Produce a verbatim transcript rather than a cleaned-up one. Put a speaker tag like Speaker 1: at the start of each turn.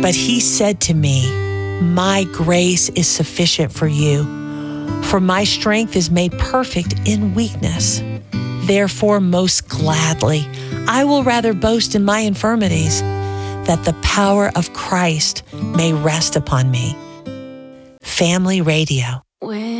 Speaker 1: But he said to me, my grace is sufficient for you, for my strength is made perfect in weakness. Therefore, most gladly, I will rather boast in my infirmities, that the power of Christ may rest upon me. Family Radio.
Speaker 2: When